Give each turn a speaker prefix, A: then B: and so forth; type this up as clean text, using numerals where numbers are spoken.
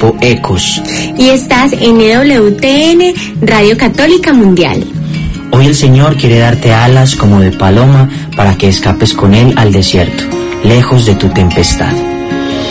A: grupo Ecos.
B: Y estás en EWTN, Radio Católica Mundial.
A: Hoy el Señor quiere darte alas como de paloma para que escapes con Él al desierto, lejos de tu tempestad.